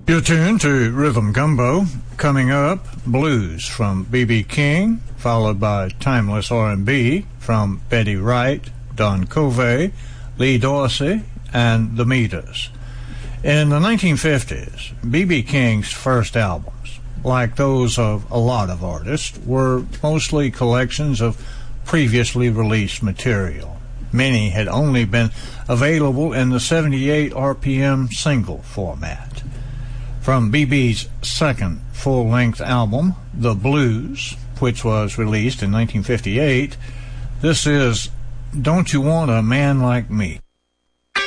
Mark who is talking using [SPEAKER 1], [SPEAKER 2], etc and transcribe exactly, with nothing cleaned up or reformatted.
[SPEAKER 1] You're tuned to Rhythm Gumbo. Coming up, blues from B B King, followed by timeless R and B from Betty Wright, Don Covey, Lee Dorsey, and the Meters. In the nineteen fifties, B B King's first albums, like those of a lot of artists, were mostly collections of previously released material. Many had only been available in the seventy-eight R P M single format. From B B's second full-length album, The Blues, which was released in nineteen fifty-eight, this is Don't You Want a Man Like Me?